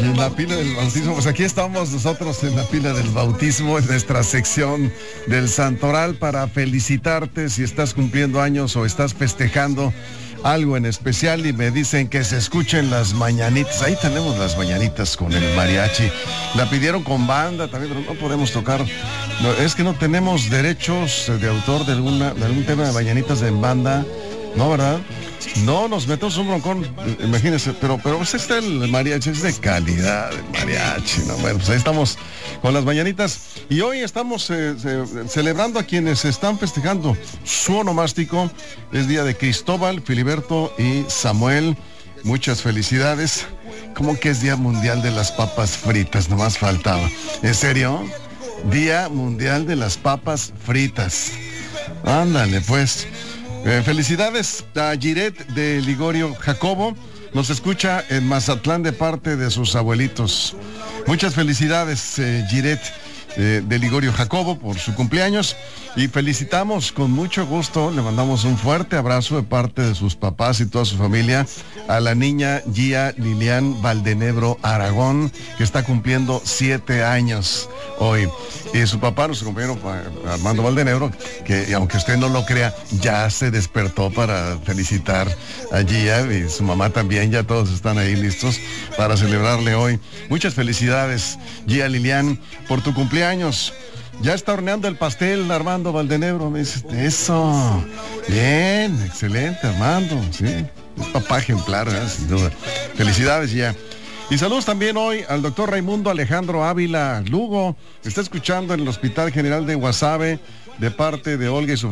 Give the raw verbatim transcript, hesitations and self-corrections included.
Y en la pila del bautismo, pues aquí estamos nosotros en la pila del bautismo, en nuestra sección del Santoral, para felicitarte si estás cumpliendo años o estás festejando algo en especial, y me dicen que se escuchen las mañanitas. Ahí tenemos las mañanitas con el mariachi. La pidieron con banda también, pero no podemos tocar. No, es que no tenemos derechos de autor de, alguna, de algún tema de mañanitas en banda. No, ¿verdad? No, nos metemos un broncón, imagínense, pero, pero pues está el mariachi, es de calidad el mariachi, ¿no? Bueno, pues ahí estamos con las mañanitas, y hoy estamos eh, eh, celebrando a quienes están festejando su onomástico. Es día de Cristóbal, Filiberto y Samuel. Muchas felicidades. ¿Cómo que es Día Mundial de las Papas Fritas? Nomás faltaba. ¿En serio? Día Mundial de las Papas Fritas. Ándale, pues. Eh, felicidades a Giret de Ligorio Jacobo. Nos escucha en Mazatlán de parte de sus abuelitos. Muchas felicidades, eh, Giret eh, de Ligorio Jacobo, por su cumpleaños. Y felicitamos con mucho gusto, le mandamos un fuerte abrazo de parte de sus papás y toda su familia a la niña Gia Lilian Valdenebro Aragón, que está cumpliendo siete años hoy. Y su papá, nuestro compañero Armando Valdenebro, que aunque usted no lo crea, ya se despertó para felicitar a Gia, y su mamá también, ya todos están ahí listos para celebrarle hoy. Muchas felicidades, Gia Lilian, por tu cumpleaños. Ya está horneando el pastel Armando Valdenebro, me dice, eso, bien, excelente Armando, sí, es papá ejemplar, ¿eh? Sin duda. Felicidades ya. Y saludos también hoy al doctor Raimundo Alejandro Ávila Lugo, que está escuchando en el Hospital General de Guasave, de parte de Olga y su